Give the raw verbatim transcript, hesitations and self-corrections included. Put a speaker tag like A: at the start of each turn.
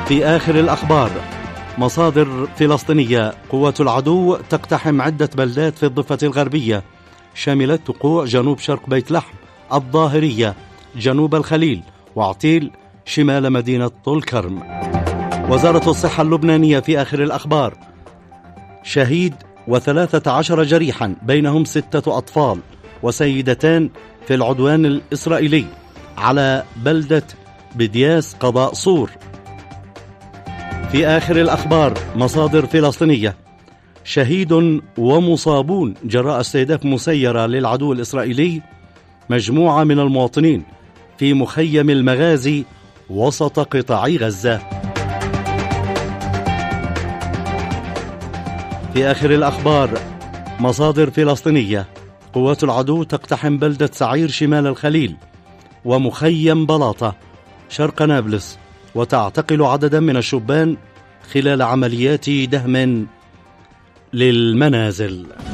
A: في آخر الأخبار، مصادر فلسطينية: قوات العدو تقتحم عدة بلدات في الضفة الغربية شملت تقوع جنوب شرق بيت لحم، الظاهرية جنوب الخليل، وعتيل شمال مدينة طول كرم. وزارة الصحة اللبنانية في آخر الأخبار: شهيد وثلاثة عشر جريحا بينهم ستة أطفال وسيدتان في العدوان الإسرائيلي على بلدة بدياس قضاء صور. في آخر الأخبار، مصادر فلسطينية: شهيد ومصابون جراء استهداف مسيرة للعدو الإسرائيلي مجموعة من المواطنين في مخيم المغازي وسط قطاع غزة. في آخر الأخبار، مصادر فلسطينية: قوات العدو تقتحم بلدة سعير شمال الخليل ومخيم بلاطة شرق نابلس وتعتقل عددا من الشبان خلال عمليات دهم للمنازل.